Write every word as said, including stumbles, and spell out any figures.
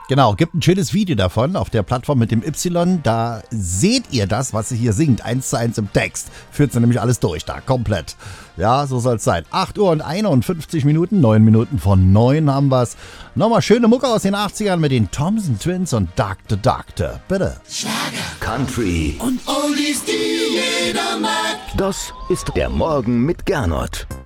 Genau, gibt ein schönes Video davon auf der Plattform mit dem Y. Da seht ihr das, was sie hier singt, eins zu eins im Text. Führt sie nämlich alles durch da, komplett. Ja, so soll es sein. acht Uhr und einundfünfzig Minuten, neun Minuten von neun haben wir's. Nochmal schöne Mucke aus den achtzigern mit den Thompson Twins und Doctor Doctor. Bitte. Schlager, Country und Oldies, die jeder mag. Das ist der Morgen mit Gernot.